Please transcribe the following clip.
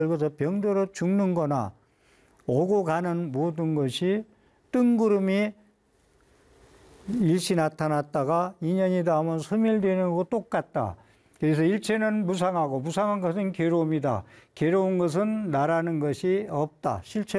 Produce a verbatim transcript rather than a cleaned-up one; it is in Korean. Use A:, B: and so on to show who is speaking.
A: 그래서 병들어 죽는 거나 오고 가는 모든 것이 뜬구름이 일시 나타났다가 인연이 닿으면 소멸되는 거고 똑같다. 그래서 일체는 무상하고 무상한 것은 괴로움이다. 괴로운 것은 나라는 것이 없다. 실체